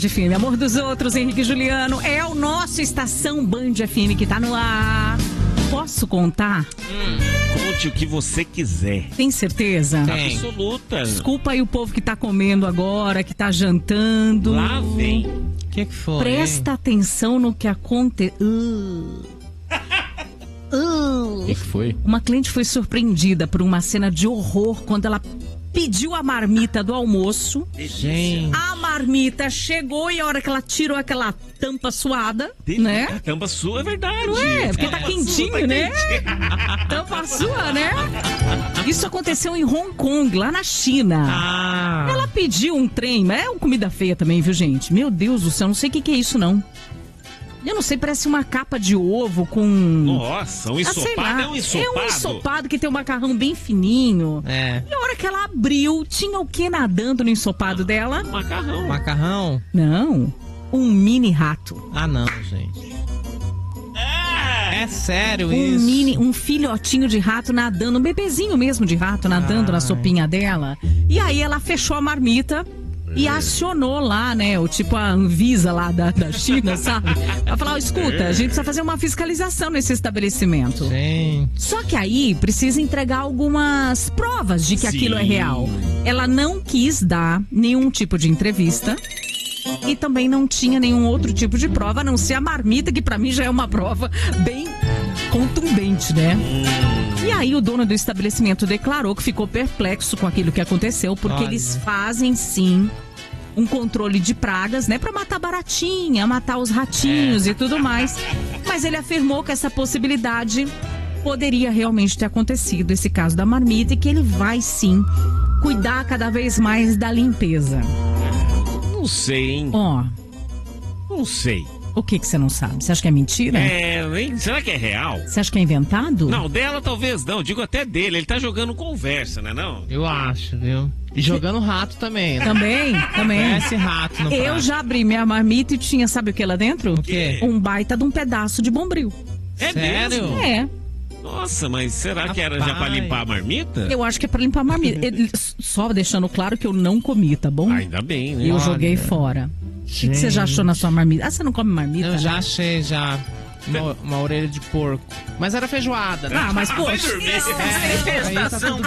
FM, Amor dos Outros, Henrique e Juliano. É o nosso Estação Band FM que tá no ar. Posso contar? Conte o que você quiser. Tem certeza? Tem. Absoluta. Desculpa aí o povo que tá comendo agora, que tá jantando. Lá vem. O que foi? Presta atenção no que aconteceu. O que foi? Uma cliente foi surpreendida por uma cena de horror quando ela pediu a marmita do almoço. Gente. A marmita chegou e a hora que ela tirou aquela tampa suada, né? A tampa sua é verdade. Não é? Porque tá Tampa quentinho, sua, tá né? quentinho. Tampa sua, né? Isso aconteceu em Hong Kong, lá na China. Ah. Ela pediu um trem, mas é uma comida feia também, viu, gente? Meu Deus do céu, não sei o que é isso, não. Eu não sei, parece uma capa de ovo com... Nossa, um sei lá, ensopado é um ensopado. É um ensopado que tem um macarrão bem fininho. É. E a hora que ela abriu, tinha o que nadando no ensopado dela? Macarrão. Macarrão? Não, um mini rato. Ah, não, gente. É sério isso? Um filhotinho de rato nadando, um bebezinho mesmo de rato nadando na sopinha dela. E aí ela fechou a marmita e acionou lá, né, o tipo a Anvisa lá da China, sabe? Pra falar, escuta, a gente precisa fazer uma fiscalização nesse estabelecimento. Sim. Só que aí precisa entregar algumas provas de que aquilo é real. Ela não quis dar nenhum tipo de entrevista e também não tinha nenhum outro tipo de prova, a não ser a marmita, que pra mim já é uma prova bem contundente, né? E aí o dono do estabelecimento declarou que ficou perplexo com aquilo que aconteceu, porque Olha. eles fazem sim um controle de pragas, né, pra matar baratinha, matar os ratinhos e tudo mais. Mas ele afirmou que essa possibilidade poderia realmente ter acontecido, esse caso da marmita, e que ele vai sim cuidar cada vez mais da limpeza. Não sei, hein? Ó, Não sei. o que você não sabe? Você acha que é mentira? Será que é real? Você acha que é inventado? Não, dela talvez não. Digo até dele. Ele tá jogando conversa, né não? Eu acho, viu? E jogando rato também, né? Também. Parece rato no Eu prato. já abri minha marmita e tinha, sabe o que lá dentro? O quê? Um baita de um pedaço de bombril. É Sério? mesmo? É, Nossa, mas será que era já pra Rapaz. limpar a marmita? eu acho que é pra limpar a marmita. Só deixando claro que eu não comi, tá bom? Ainda bem, né? Eu Olha. joguei fora. O que você já achou na sua marmita? Ah, você não come marmita? Eu já né? achei já uma orelha de porco. Mas era feijoada, né? Ah, mas poxa. dormir. Aí tá tudo